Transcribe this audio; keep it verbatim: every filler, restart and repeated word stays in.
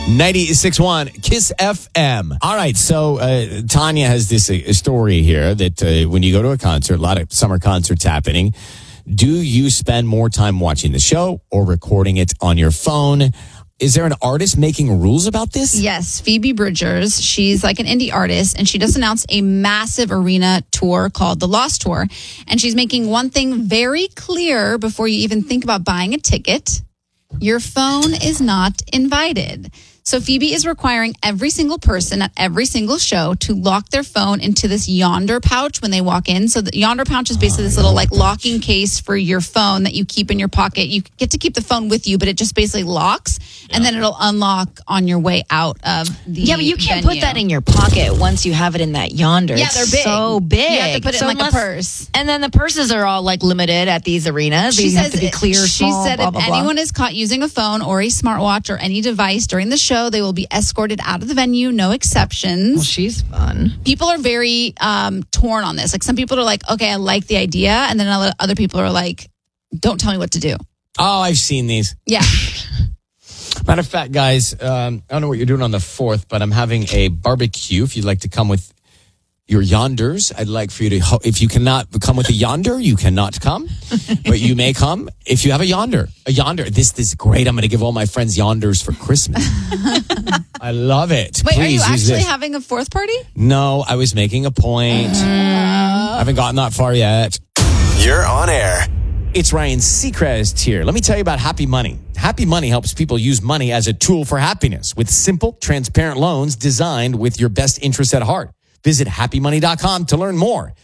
ninety-six point one Kiss F M. All right, so uh, Tanya has this uh, story here that uh, when you go to a concert, a lot of summer concerts happening, do you spend more time watching the show or recording it on your phone? Is there an artist making rules about this? Yes, Phoebe Bridgers. She's like an indie artist, and she just announced a massive arena tour called the Lost Tour. And she's making one thing very clear before you even think about buying a ticket. Your phone is not invited. So Phoebe is requiring every single person at every single show to lock their phone into this Yonder pouch when they walk in. So the Yonder pouch is basically this little like locking case for your phone that you keep in your pocket. You get to keep the phone with you, but it just basically locks, yeah. and then it'll unlock on your way out of the Yeah, but you can't venue. put that in your pocket once you have it in that Yonder. Yeah, it's they're big. so big. You have to put it so in like unless, a purse. And then the purses are all like limited at these arenas. She These says have to be clear, She small, said blah, if blah, blah. anyone is caught using a phone or a smartwatch or any device during the show, they will be escorted out of the venue, no exceptions. Well, she's fun. People are very um, torn on this. Like some people are like, okay, I like the idea. And then other people are like, don't tell me what to do. Oh, I've seen these. Yeah. Matter of fact, guys, um, I don't know what you're doing on the fourth, but I'm having a barbecue. If you'd like to come with your Yonders, I'd like for you to, ho- if you cannot come with a Yonder, you cannot come, but you may come if you have a Yonder. A Yonder. This, this is great. I'm going to give all my friends Yonders for Christmas. I love it. Wait, Please are you use actually this. having a fourth party? No, I was making a point. Uh, I haven't gotten that far yet. You're on air. It's Ryan Seacrest here. Let me tell you about Happy Money. Happy Money helps people use money as a tool for happiness with simple, transparent loans designed with your best interests at heart. Visit happy money dot com to learn more.